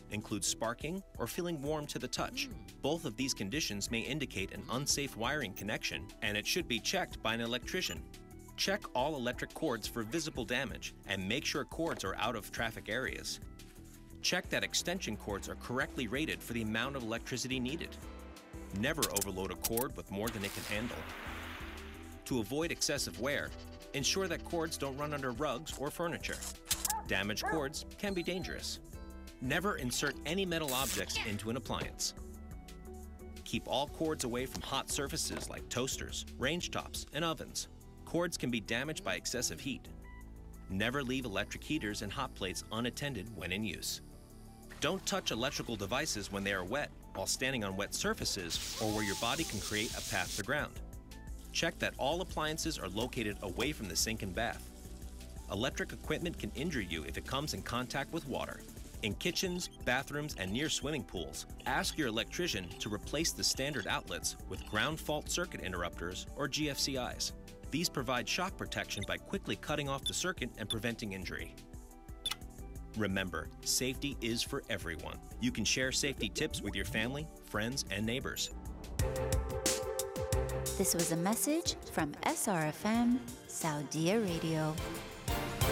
include sparking or feeling warm to the touch. Both of these conditions may indicate an unsafe wiring connection, and it should be checked by an electrician. Check all electric cords for visible damage and make sure cords are out of traffic areas. Check that extension cords are correctly rated for the amount of electricity needed. Never overload a cord with more than it can handle. To avoid excessive wear, ensure that cords don't run under rugs or furniture. Damaged cords can be dangerous. Never insert any metal objects into an appliance. Keep all cords away from hot surfaces like toasters, range tops, and ovens. Cords can be damaged by excessive heat. Never leave electric heaters and hot plates unattended when in use. Don't touch electrical devices when they are wet while standing on wet surfaces or where your body can create a path to ground. Check that all appliances are located away from the sink and bath. Electric equipment can injure you if it comes in contact with water. In kitchens, bathrooms, and near swimming pools, ask your electrician to replace the standard outlets with ground fault circuit interrupters or GFCIs. These provide shock protection by quickly cutting off the circuit and preventing injury. Remember, safety is for everyone. You can share safety tips with your family, friends, and neighbors. This was a message from SRFM Saudi Radio.